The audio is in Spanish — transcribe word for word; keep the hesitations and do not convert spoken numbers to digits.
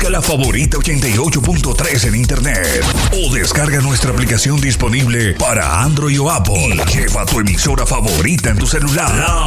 Busca la favorita ochenta y ocho punto tres en internet o descarga nuestra aplicación disponible para Android o Apple. Lleva tu emisora favorita en tu celular.